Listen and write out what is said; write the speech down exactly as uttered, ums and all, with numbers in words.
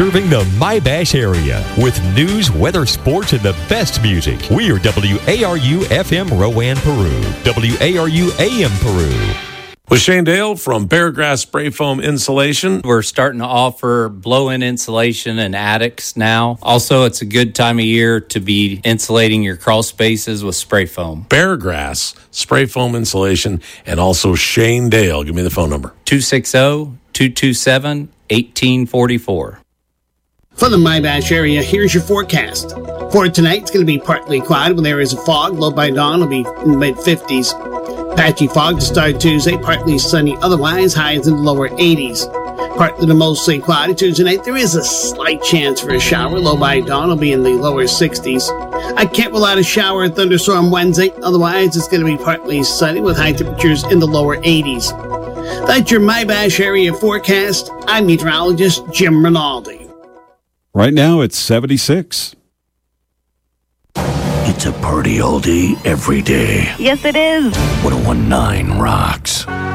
serving the Mybash area with news, weather, sports, and the best music. We are W A R U F M Rowan, Peru. W A R U A M Peru. With Shane Dale from Beargrass Spray Foam Insulation. We're starting to offer blow-in insulation in attics now. Also, it's a good time of year to be insulating your crawl spaces with spray foam. Beargrass Spray Foam Insulation, and also Shane Dale. Give me the phone number. two six zero, two two seven, one eight four four. For the Mybash area, here's your forecast. For tonight, it's going to be partly cloudy with areas of fog. Low by dawn will be in the mid-fifties. Patchy fog to start Tuesday, partly sunny otherwise, highs in the lower eighties. Partly to mostly cloudy Tuesday night. There is a slight chance for a shower. Low by dawn will be in the lower sixties. I can't rule out a shower or thunderstorm Wednesday. Otherwise, it's going to be partly sunny with high temperatures in the lower eighties. That's your Mybash area forecast. I'm meteorologist Jim Rinaldi. Right now, it's seventy-six. It's a party all day, every day. Yes, it is. one oh one point nine rocks.